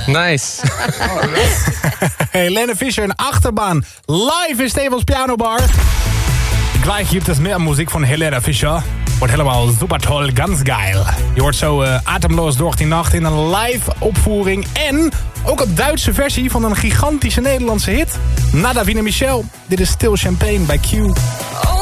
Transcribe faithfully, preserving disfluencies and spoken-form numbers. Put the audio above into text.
Nice. Helene Fischer, een achterbaan. Live in Stevens Pianobar. Gleich gibt es meer muziek van Helene Fischer. Wordt helemaal super toll, ganz geil. Je hoort zo uh, Atemloos door die nacht in een live opvoering. En ook een Duitse versie van een gigantische Nederlandse hit. Nada Wiener Michel. Dit is Stil Champagne bij Q.